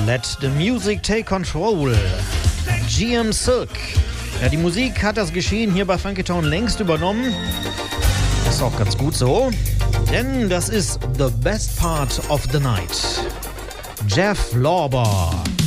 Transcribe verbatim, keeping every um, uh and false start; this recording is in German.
Let the Music Take Control. G M Silk. Ja, die Musik hat das Geschehen hier bei Funky Town längst übernommen. Ist auch ganz gut so, denn das ist The Best Part of the Night. Jeff Lorber.